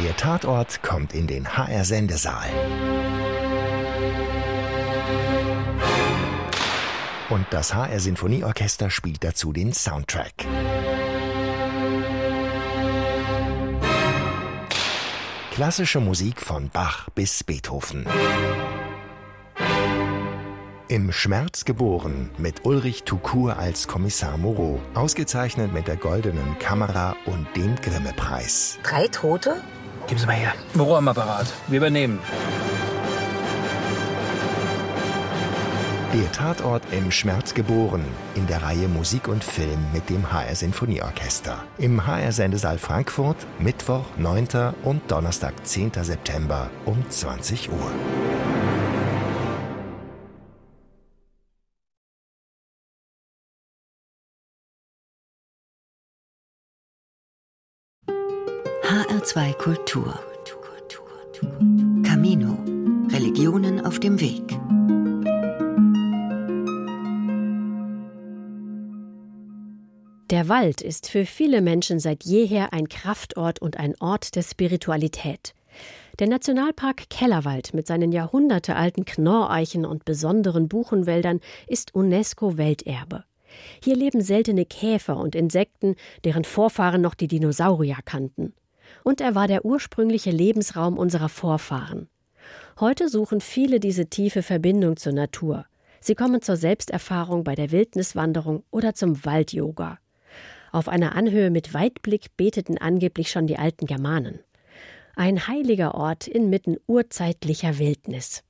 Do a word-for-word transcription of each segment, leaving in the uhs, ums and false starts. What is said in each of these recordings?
Der Tatort kommt in den H R-Sendesaal. Und das H R-Sinfonieorchester spielt dazu den Soundtrack. Klassische Musik von Bach bis Beethoven. Im Schmerz geboren mit Ulrich Tukur als Kommissar Moreau. Ausgezeichnet mit der Goldenen Kamera und dem Grimme-Preis. Drei Tote? Geben Sie mal her. Moreau am Apparat. Wir übernehmen. Der Tatort im Schmerz geboren in der Reihe Musik und Film mit dem H R-Sinfonieorchester. Im H R-Sendesaal Frankfurt, Mittwoch, neunten und Donnerstag, zehnten September um zwanzig Uhr. H R zwei Kultur. Camino. Religionen auf dem Weg. Der Wald ist für viele Menschen seit jeher ein Kraftort und ein Ort der Spiritualität. Der Nationalpark Kellerwald mit seinen jahrhundertealten Knorreichen und besonderen Buchenwäldern ist UNESCO-Welterbe. Hier leben seltene Käfer und Insekten, deren Vorfahren noch die Dinosaurier kannten. Und er war der ursprüngliche Lebensraum unserer Vorfahren. Heute suchen viele diese tiefe Verbindung zur Natur. Sie kommen zur Selbsterfahrung bei der Wildniswanderung oder zum Wald-Yoga. Auf einer Anhöhe mit Weitblick beteten angeblich schon die alten Germanen. Ein heiliger Ort inmitten urzeitlicher Wildnis.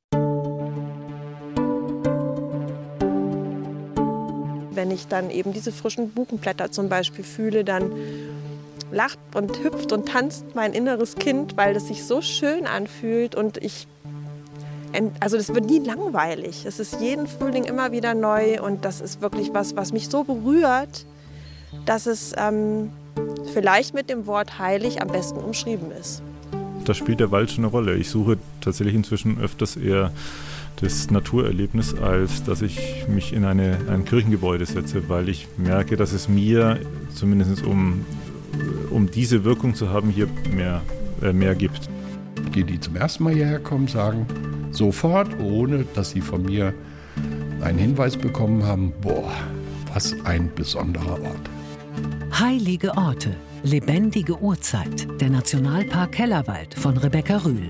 Wenn ich dann eben diese frischen Buchenblätter zum Beispiel fühle, dann lacht und hüpft und tanzt mein inneres Kind, weil das sich so schön anfühlt und ich, also das wird nie langweilig. Es ist jeden Frühling immer wieder neu und das ist wirklich was, was mich so berührt, dass es ähm, vielleicht mit dem Wort heilig am besten umschrieben ist. Da spielt der Wald schon eine Rolle. Ich suche tatsächlich inzwischen öfters eher das Naturerlebnis, als dass ich mich in eine, ein Kirchengebäude setze, weil ich merke, dass es mir, zumindest um, um diese Wirkung zu haben, hier mehr, äh, mehr gibt. Die, die zum ersten Mal hierher kommen, sagen sofort, ohne dass sie von mir einen Hinweis bekommen haben, boah, was ein besonderer Ort. Heilige Orte, lebendige Urzeit. Der Nationalpark Kellerwald von Rebecca Rühl.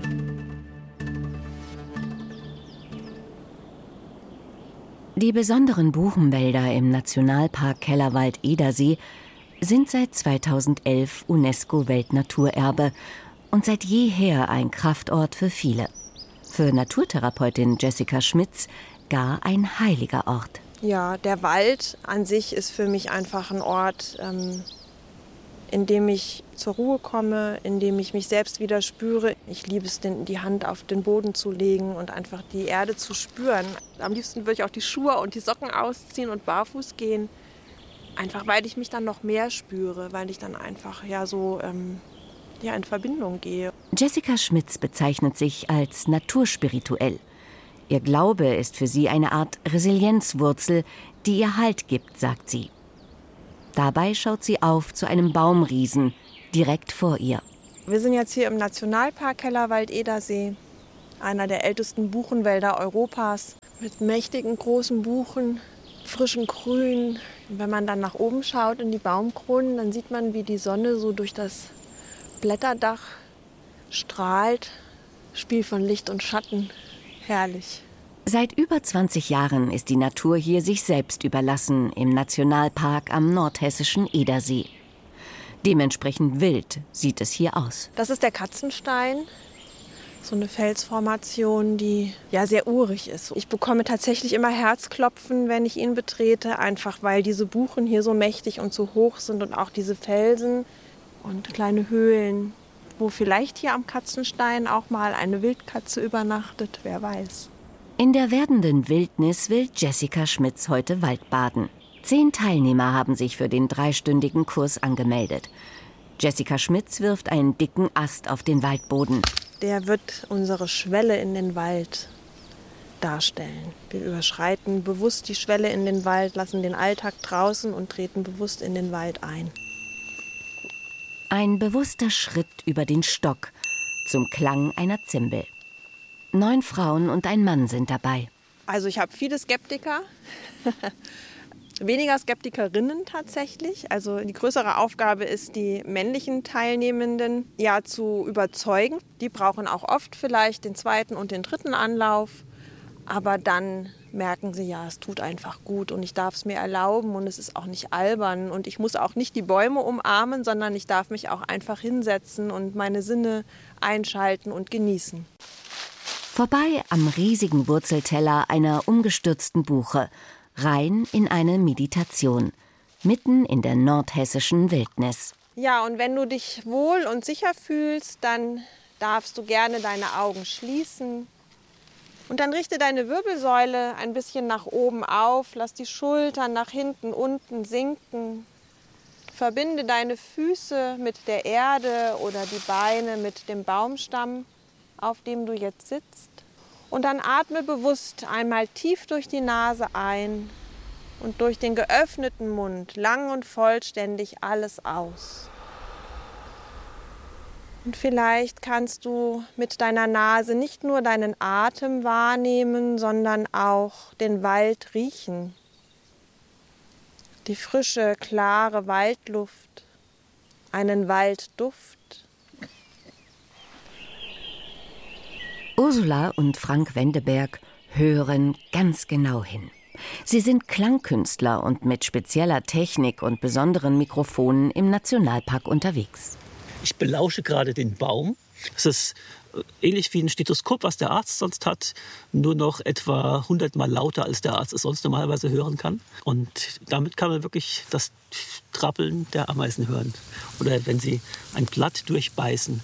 Die besonderen Buchenwälder im Nationalpark Kellerwald-Edersee sind seit zweitausendelf UNESCO-Weltnaturerbe und seit jeher ein Kraftort für viele. Für Naturtherapeutin Jessica Schmitz gar ein heiliger Ort. Ja, der Wald an sich ist für mich einfach ein Ort, ähm, in dem ich zur Ruhe komme, in dem ich mich selbst wieder spüre. Ich liebe es, den, die Hand auf den Boden zu legen und einfach die Erde zu spüren. Am liebsten würde ich auch die Schuhe und die Socken ausziehen und barfuß gehen. Einfach weil ich mich dann noch mehr spüre, weil ich dann einfach ja so ähm, ja, in Verbindung gehe. Jessica Schmitz bezeichnet sich als naturspirituell. Ihr Glaube ist für sie eine Art Resilienzwurzel, die ihr Halt gibt, sagt sie. Dabei schaut sie auf zu einem Baumriesen direkt vor ihr. Wir sind jetzt hier im Nationalpark Kellerwald-Edersee, einer der ältesten Buchenwälder Europas, mit mächtigen großen Buchen, frischem Grün. Und wenn man dann nach oben schaut in die Baumkronen, dann sieht man, wie die Sonne so durch das Blätterdach strahlt. Spiel von Licht und Schatten. Herrlich. Seit über zwanzig Jahren ist die Natur hier sich selbst überlassen im Nationalpark am nordhessischen Edersee. Dementsprechend wild sieht es hier aus. Das ist der Katzenstein, so eine Felsformation, die ja sehr urig ist. Ich bekomme tatsächlich immer Herzklopfen, wenn ich ihn betrete, einfach weil diese Buchen hier so mächtig und so hoch sind und auch diese Felsen und kleine Höhlen, wo vielleicht hier am Katzenstein auch mal eine Wildkatze übernachtet, wer weiß. In der werdenden Wildnis will Jessica Schmitz heute Waldbaden. Zehn Teilnehmer haben sich für den dreistündigen Kurs angemeldet. Jessica Schmitz wirft einen dicken Ast auf den Waldboden. Der wird unsere Schwelle in den Wald darstellen. Wir überschreiten bewusst die Schwelle in den Wald, lassen den Alltag draußen und treten bewusst in den Wald ein. Ein bewusster Schritt über den Stock zum Klang einer Zimbel. Neun Frauen und ein Mann sind dabei. Also ich habe viele Skeptiker, weniger Skeptikerinnen tatsächlich. Also die größere Aufgabe ist, die männlichen Teilnehmenden ja zu überzeugen. Die brauchen auch oft vielleicht den zweiten und den dritten Anlauf. Aber dann merken sie, ja, es tut einfach gut und ich darf es mir erlauben und es ist auch nicht albern. Und ich muss auch nicht die Bäume umarmen, sondern ich darf mich auch einfach hinsetzen und meine Sinne einschalten und genießen. Vorbei am riesigen Wurzelteller einer umgestürzten Buche, rein in eine Meditation, mitten in der nordhessischen Wildnis. Ja, und wenn du dich wohl und sicher fühlst, dann darfst du gerne deine Augen schließen. Und dann richte deine Wirbelsäule ein bisschen nach oben auf, lass die Schultern nach hinten, unten sinken. Verbinde deine Füße mit der Erde oder die Beine mit dem Baumstamm, auf dem du jetzt sitzt. Und dann atme bewusst einmal tief durch die Nase ein und durch den geöffneten Mund lang und vollständig alles aus. Und vielleicht kannst du mit deiner Nase nicht nur deinen Atem wahrnehmen, sondern auch den Wald riechen. Die frische, klare Waldluft, einen Waldduft. Ursula und Frank Wendeberg hören ganz genau hin. Sie sind Klangkünstler und mit spezieller Technik und besonderen Mikrofonen im Nationalpark unterwegs. Ich belausche gerade den Baum. Das ist ähnlich wie ein Stethoskop, was der Arzt sonst hat, nur noch etwa hundertmal lauter, als der Arzt es sonst normalerweise hören kann. Und damit kann man wirklich das Trappeln der Ameisen hören. Oder wenn sie ein Blatt durchbeißen.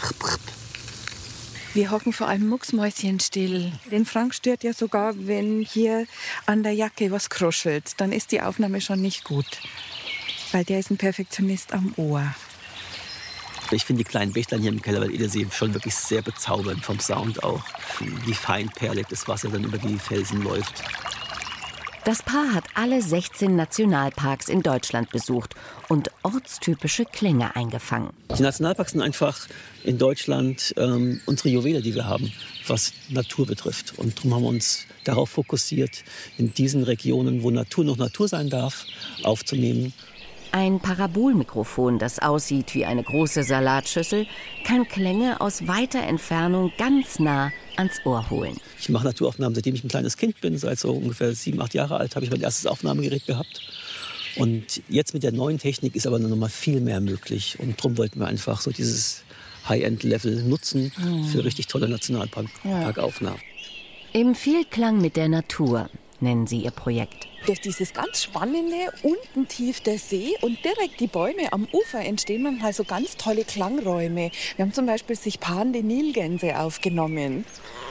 Wir hocken vor allem mucksmäuschenstill. Den Frank stört ja sogar, wenn hier an der Jacke was kruschelt. Dann ist die Aufnahme schon nicht gut, weil der ist ein Perfektionist am Ohr. Ich finde die kleinen Bächlein hier im Kellerwald-Edersee schon wirklich sehr bezaubernd vom Sound auch. Wie fein perlig das Wasser dann über die Felsen läuft. Das Paar hat alle sechzehn Nationalparks in Deutschland besucht und ortstypische Klänge eingefangen. Die Nationalparks sind einfach in Deutschland ähm, unsere Juwele, die wir haben, was Natur betrifft. Und darum haben wir uns darauf fokussiert, in diesen Regionen, wo Natur noch Natur sein darf, aufzunehmen. Ein Parabolmikrofon, das aussieht wie eine große Salatschüssel, kann Klänge aus weiter Entfernung ganz nah ans Ohr holen. Ich mache Naturaufnahmen, seitdem ich ein kleines Kind bin. Seit so ungefähr sieben, acht Jahre alt habe ich mein erstes Aufnahmegerät gehabt. Und jetzt mit der neuen Technik ist aber noch mal viel mehr möglich. Und darum wollten wir einfach so dieses High-End-Level nutzen für richtig tolle Nationalparkaufnahmen. Im Vielklang mit der Natur nennen sie ihr Projekt. Durch dieses ganz spannende, unten tief der See und direkt die Bäume am Ufer entstehen manchmal so ganz tolle Klangräume. Wir haben zum Beispiel sich paarende Nilgänse aufgenommen.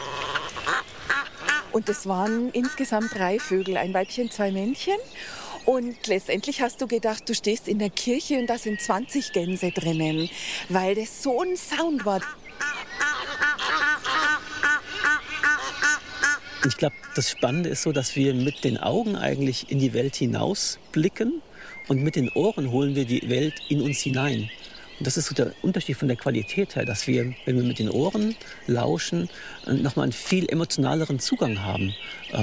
Und das waren insgesamt drei Vögel, ein Weibchen, zwei Männchen. Und letztendlich hast du gedacht, du stehst in der Kirche und da sind zwanzig Gänse drinnen, weil das so ein Sound war. Ich glaube, das Spannende ist so, dass wir mit den Augen eigentlich in die Welt hinaus blicken und mit den Ohren holen wir die Welt in uns hinein. Und das ist so der Unterschied von der Qualität her, dass wir, wenn wir mit den Ohren lauschen, nochmal einen viel emotionaleren Zugang haben